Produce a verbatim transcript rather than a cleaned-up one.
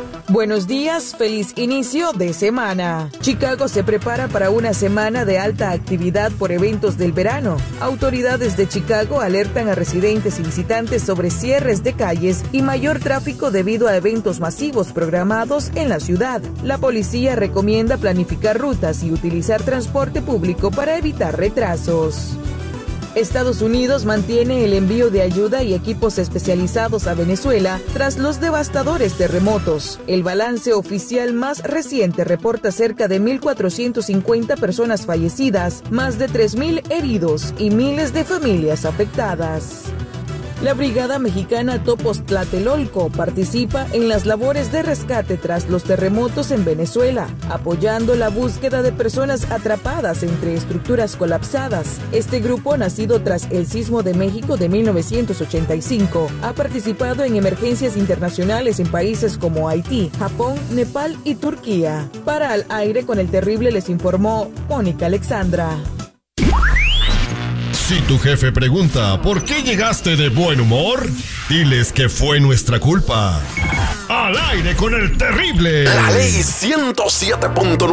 Buenos días, feliz inicio de semana. Chicago se prepara para una semana de alta actividad por eventos del verano. Autoridades de Chicago alertan a residentes y visitantes sobre cierres de calles y mayor tráfico debido a eventos masivos programados en la ciudad. La policía recomienda planificar rutas y utilizar transporte público para evitar retrasos. Estados Unidos mantiene el envío de ayuda y equipos especializados a Venezuela tras los devastadores terremotos. El balance oficial más reciente reporta cerca de mil cuatrocientas cincuenta personas fallecidas, más de tres mil heridos y miles de familias afectadas. La Brigada Mexicana Topos Tlatelolco participa en las labores de rescate tras los terremotos en Venezuela, apoyando la búsqueda de personas atrapadas entre estructuras colapsadas. Este grupo, nacido tras el sismo de México de mil novecientos ochenta y cinco, ha participado en emergencias internacionales en países como Haití, Japón, Nepal y Turquía. Para Al Aire con el Terrible les informó Mónica Alexandra. Si tu jefe pregunta ¿por qué llegaste de buen humor? Diles que fue nuestra culpa. Al Aire con el Terrible. La ley ciento siete punto nueve.